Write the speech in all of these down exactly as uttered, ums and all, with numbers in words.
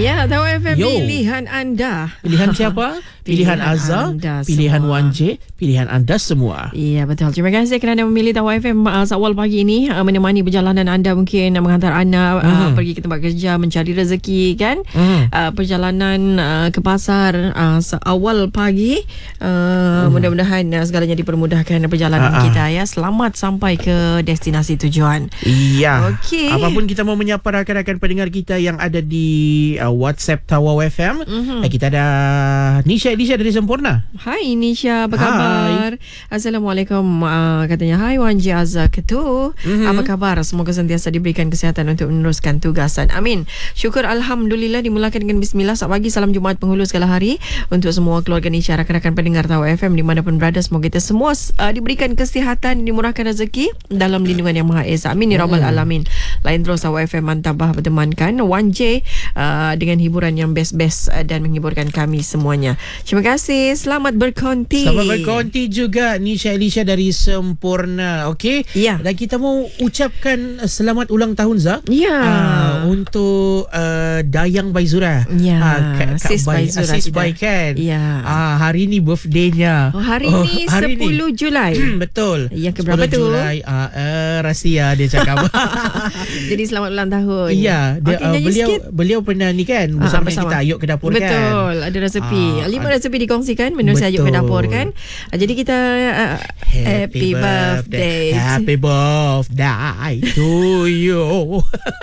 Ya, Tahu F M Yo. pilihan anda. Pilihan siapa? Pilihan, pilihan Azza, pilihan Wan J, pilihan anda semua. Ya, betul. Terima kasih kerana memilih Tahu F M uh, awal pagi ini uh, menemani perjalanan anda, mungkin uh, menghantar anak uh, mm-hmm. pergi ke tempat kerja, mencari rezeki kan. Mm-hmm. Uh, perjalanan uh, ke pasar uh, awal pagi. Uh, mm-hmm. Mudah-mudahan uh, segalanya dipermudahkan perjalanan uh-uh. kita ya. Selamat sampai ke destinasi tujuan. Iya. Okey. Apapun kita mau menyapa rakan-rakan pendengar kita yang ada di uh, WhatsApp Tahu F M. Mm-hmm. Kita ada Nisha Nisha dari Sempurna. Hai Nisha, apa khabar? Hai. Assalamualaikum. Uh, katanya, hai Wan J Azza Ketu. Mm-hmm. Apa khabar? Semoga sentiasa diberikan kesihatan untuk meneruskan tugasan. Amin. Syukur Alhamdulillah. Dimulakan dengan Bismillah. Selamat pagi, salam Jumaat penghulu segala hari untuk semua keluarga Nisha, rakan-rakan pendengar Tahu F M dimanapun berada. Semoga kita semua uh, diberikan kesihatan, dimurahkan rezeki dalam lindungan Yang Maha Esa. Amin ya Rabbal Alamin. Lain terus Tahu F M mantapah bertemankan Wan J uh, dengan hiburan yang best-best uh, dan menghiburkan kami semuanya. Terima kasih. Selamat berkonti. Selamat berkonti juga Nisha Elisha dari Sempurna. Okey. Ya. Dan kita mau ucapkan selamat ulang tahun Zah. Ya. Uh, untuk uh, Dayang Baizura. Ya. Uh, Kak, Kak Sis Bai, Baizura. Sis Bai kan. Ya. Uh, hari ni birthday-nya. Oh, hari oh, ni hari sepuluh Julai. Betul. Yang keberapa tu? sepuluh Julai. Uh, uh, rahsia dia cakap. Jadi selamat ulang tahun. Ya. Dia, okay, uh, beliau beliau pernah ni kan bersama, bersama. kita Ayuk ke dapur. Betul, kan. Betul. Ada resepi. Uh, Lima resepi dikongsikan menu Ayuk ke dapur kan. Uh, jadi kita uh, happy, happy birthday. Happy birthday to you.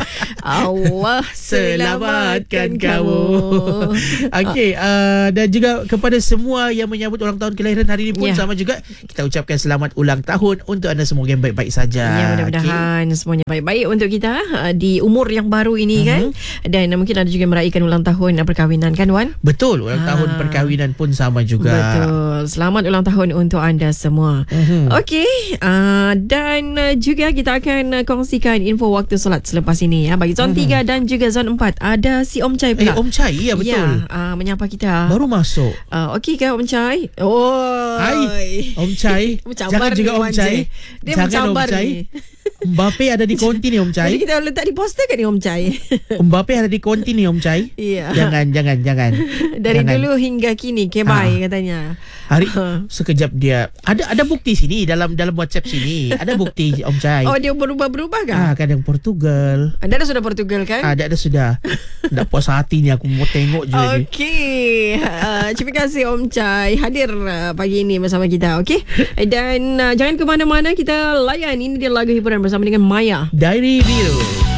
Allah selamatkan kamu. Okey, uh, dan juga kepada semua yang menyambut ulang tahun kelahiran hari ini pun yeah. sama juga kita ucapkan selamat ulang tahun untuk anda semua yang baik-baik saja. Ya, mudah-mudahan okay. semuanya baik-baik untuk kita uh, di umur yang baru ini uh-huh. kan. Dan uh, mungkin ada juga meraihkan ulang tahun uh, perkahwinan kan Wan? Betul, ulang ha. tahun perkahwinan pun sama juga. Betul. Selamat ulang tahun untuk anda semua. Uh-huh. Okey, uh, dan uh, juga kita akan uh, kongsikan info waktu solat selepas ini ya. Bagi zon uh-huh. tiga dan juga zon empat ada si Om Chai pula. Eh, Om Chai, ya betul. Ya, uh, menyapa kita. Baru masuk. Uh, Okey ke Om Chai? Oh. Hai, Om Chai. Jangan juga Om Chai. Dia Jangan Om Chai. Mbappe ada di konti ni Om Chai. Jadi kita letak di poster kan ni Om Chai. Mbappe ada di konti ni Om Chai. Ya. Jangan, jangan, jangan. Dari jangan. dulu hingga kini kebai ha. katanya. Hari sekejap dia ada ada bukti sini dalam dalam WhatsApp sini. Ada bukti Om Chai. Oh, dia berubah-berubah kan? Ah, kadang Portugal. Anda dah sudah Portugal kan? Ada ada sudah. Tak puas hati ni aku mau tengok je. Okey. Uh, terima kasih Om Chai hadir uh, pagi ini bersama kita. Okey. Dan uh, jangan ke mana-mana, kita layan ini dia lagu hiburan bersama dengan Maya. Diary Biru.